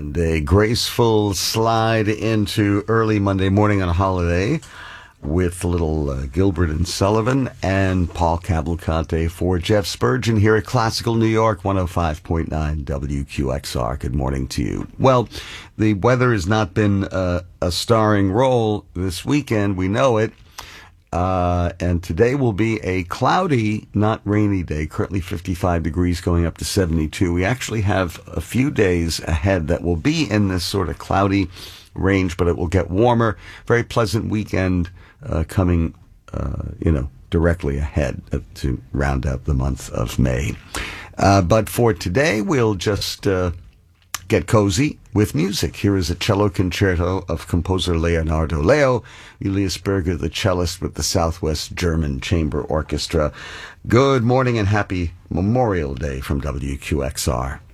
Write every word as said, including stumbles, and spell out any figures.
and a graceful slide into early Monday morning on a holiday with little uh, Gilbert and Sullivan and Paul Cavalcante for Jeff Spurgeon here at Classical New York, one oh five point nine W Q X R. Good morning to you. Well, the weather has not been uh, a starring role this weekend. We know it. Uh, and today will be a cloudy, not rainy day, currently fifty-five degrees going up to seventy-two. We actually have a few days ahead that will be in this sort of cloudy range, but it will get warmer. Very pleasant weekend uh, coming, uh, you know, directly ahead to round out the month of May. Uh, but for today, we'll just uh, get cozy with music. Here is a cello concerto of composer Leonardo Leo, Julius Berger, the cellist with the Southwest German Chamber Orchestra. Good morning and happy Memorial Day from W Q X R.